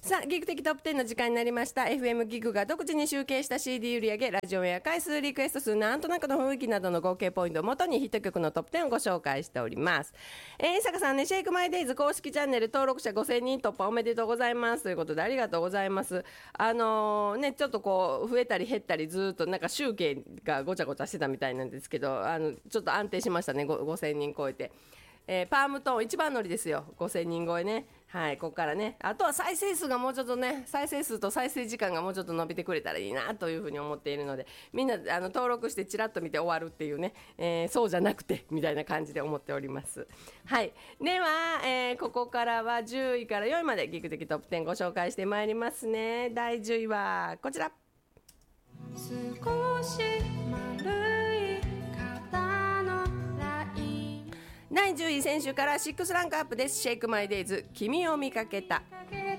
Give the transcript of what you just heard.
さあギグ的トップ10の時間になりました。 FM ギグが独自に集計した CD 売上、ラジオや回数、リクエスト数、なんとなくの雰囲気などの合計ポイントをもとにヒット曲のトップ10をご紹介しております。伊坂さんね、シェイクマイデイズ公式チャンネル登録者5000人突破おめでとうございますということで、ありがとうございます。ちょっとこう増えたり減ったり、ずっとなんか集計がごちゃごちゃしてたみたいなんですけど、ちょっと安定しましたね。5000人超えて、パームトーン一番乗りですよ、5000人超えね。はい、ここからね、あとは再生数がもうちょっとね、再生数と再生時間がもうちょっと伸びてくれたらいいなというふうに思っているので、みんな登録してチラッと見て終わるっていうね、そうじゃなくてみたいな感じで思っております。はい、では、ここからは10位から4位までギグ的トップ10ご紹介してまいりますね。第10位はこちら。少し丸い肩のライン。第10位、先週から6ランクアップです。シェイクマイデイズ、君を見かけた。